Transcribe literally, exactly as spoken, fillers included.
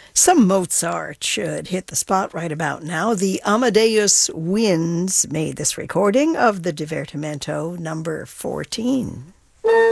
Some Mozart should hit the spot right about now. The Amadeus Winds made this recording of the Divertimento number fourteen.